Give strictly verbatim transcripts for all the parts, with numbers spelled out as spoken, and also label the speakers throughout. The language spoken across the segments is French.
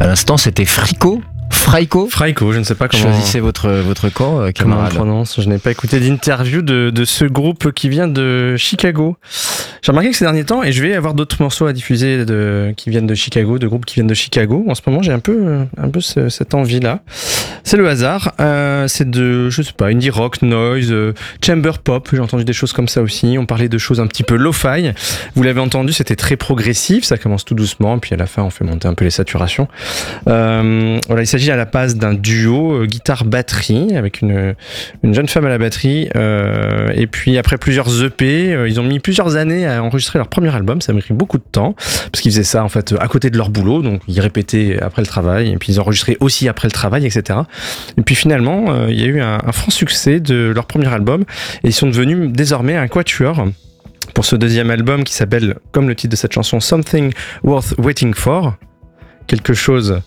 Speaker 1: À l'instant, c'était Frico. Fraiko
Speaker 2: Fraiko, je ne sais pas comment...
Speaker 1: Choisissez votre, votre camp, euh,
Speaker 2: comment
Speaker 1: camarade.
Speaker 2: on prononce. Je n'ai pas écouté d'interview de, de ce groupe qui vient de Chicago. J'ai remarqué que ces derniers temps, et je vais avoir d'autres morceaux à diffuser de, qui viennent de Chicago, de groupes qui viennent de Chicago. En ce moment, j'ai un peu, un peu ce, cette envie-là. C'est le hasard. Euh, c'est de, je sais pas, indie rock, noise, euh, chamber pop. J'ai entendu des choses comme ça aussi. On parlait de choses un petit peu lo-fi. Vous l'avez entendu, c'était très progressif. Ça commence tout doucement, puis à la fin, on fait monter un peu les saturations. Euh, voilà, il s'agit à la base d'un duo euh, guitare-batterie avec une, une jeune femme à la batterie euh, et puis après plusieurs E P euh, ils ont mis plusieurs années à enregistrer leur premier album. Ça m'a pris beaucoup de temps parce qu'ils faisaient ça en fait à côté de leur boulot, donc ils répétaient après le travail et puis ils enregistraient aussi après le travail, etc. Et puis finalement euh, il y a eu un, un franc succès de leur premier album et ils sont devenus désormais un quatuor pour ce deuxième album qui s'appelle, comme le titre de cette chanson, Something Worth Waiting For. Quelque chose.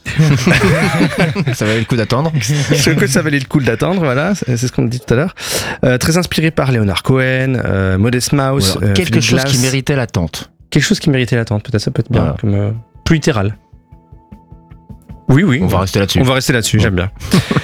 Speaker 1: Ça valait le coup d'attendre.
Speaker 2: que ça valait le coup d'attendre, voilà, c'est ce qu'on dit tout à l'heure. Euh, très inspiré par Leonard Cohen, euh, Modest Mouse,
Speaker 1: euh, quelque
Speaker 2: Philip
Speaker 1: chose
Speaker 2: Glass.
Speaker 1: qui méritait l'attente.
Speaker 2: Quelque chose qui méritait l'attente, peut-être ça peut être bien,
Speaker 1: voilà.
Speaker 2: comme euh, plus littéral. Oui, oui.
Speaker 1: On va rester là-dessus.
Speaker 2: On va rester là-dessus, bon. J'aime bien.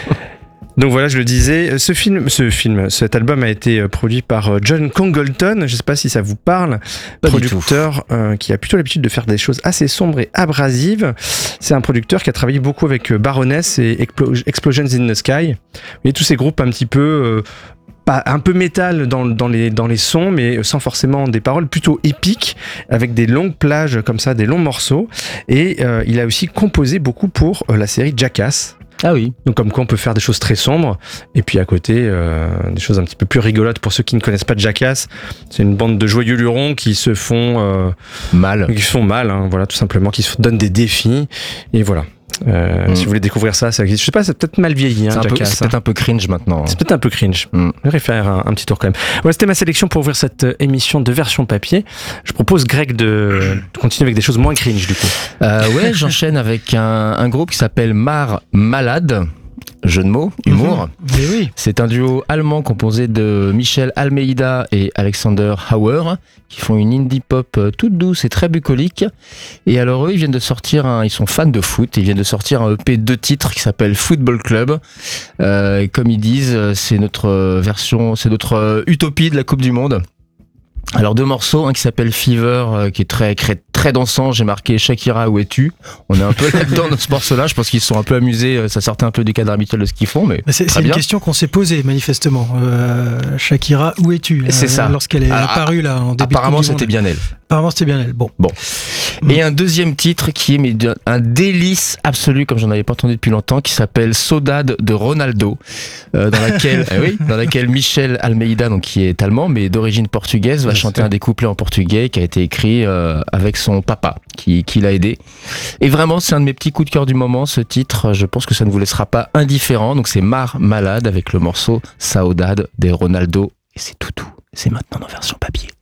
Speaker 2: Donc voilà, je le disais, ce film, ce film, cet album a été produit par John Congleton, je ne sais pas si ça vous parle,
Speaker 1: pas
Speaker 2: producteur euh, qui a plutôt l'habitude de faire des choses assez sombres et abrasives. C'est un producteur qui a travaillé beaucoup avec Baroness et Explo- Explosions in the Sky. Et tous ces groupes un petit peu... Euh, pas, un peu métal dans, dans, les, dans les sons, mais sans forcément des paroles, plutôt épiques, avec des longues plages comme ça, des longs morceaux. Et euh, il a aussi composé beaucoup pour euh, la série Jackass.
Speaker 1: Ah oui.
Speaker 2: Donc comme quoi on peut faire des choses très sombres et puis à côté euh, des choses un petit peu plus rigolotes. Pour ceux qui ne connaissent pas Jackass, c'est une bande de joyeux lurons qui se font euh,
Speaker 1: mal,
Speaker 2: qui se font mal, hein, voilà, tout simplement, qui se donnent des défis et voilà. Euh, mmh. Si vous voulez découvrir ça, ça existe. Je sais pas, c'est peut-être mal vieilli, hein,
Speaker 1: c'est,
Speaker 2: Jackass,
Speaker 1: peu, c'est
Speaker 2: hein.
Speaker 1: peut-être un peu cringe maintenant.
Speaker 2: C'est peut-être un peu cringe. Mmh. Je vais faire un, un petit tour quand même. Voilà, c'était ma sélection pour ouvrir cette émission de version papier. Je propose Greg de, de continuer avec des choses moins cringe du coup.
Speaker 1: Euh, ouais, j'enchaîne avec un, un groupe qui s'appelle Mar Malade. Jeu de mots, humour.
Speaker 3: Mmh. Mais oui.
Speaker 1: C'est un duo allemand composé de Michel Almeida et Alexander Hauer qui font une indie pop toute douce et très bucolique. Et alors eux, ils viennent de sortir, un, ils sont fans de foot, ils viennent de sortir un E P deux titres qui s'appelle Football Club. Euh, et comme ils disent, c'est notre version, c'est notre utopie de la Coupe du Monde. Alors deux morceaux, un qui s'appelle Fever, euh, qui est très très dansant. J'ai marqué Shakira, où es-tu ? On est un peu là-dedans dans ce morceau-là. Je pense qu'ils se sont un peu amusés. Ça sortait un peu du cadre habituel de ce qu'ils font, mais
Speaker 3: c'est,
Speaker 1: très
Speaker 3: c'est
Speaker 1: bien.
Speaker 3: Une question qu'on s'est posée manifestement. Euh, Shakira, où es-tu ?
Speaker 1: C'est
Speaker 3: euh,
Speaker 1: ça.
Speaker 3: Lorsqu'elle est
Speaker 1: Alors,
Speaker 3: apparue là en début
Speaker 1: apparemment,
Speaker 3: de
Speaker 1: c'était bien elle.
Speaker 3: Apparemment, c'était bien elle. Bon.
Speaker 1: Bon. Et un deuxième titre qui est mais, un délice absolu, comme j'en avais pas entendu depuis longtemps, qui s'appelle Saudade de Ronaldo, euh, dans laquelle, eh oui, dans laquelle Michel Almeida, donc qui est allemand mais d'origine portugaise, va chanter un des couplets en portugais qui a été écrit euh, avec son papa, qui, qui l'a aidé. Et vraiment, c'est un de mes petits coups de cœur du moment. Ce titre, je pense que ça ne vous laissera pas indifférent. Donc c'est Mar Malade avec le morceau Saudade de Ronaldo. Et c'est tout, tout. C'est maintenant en version papier.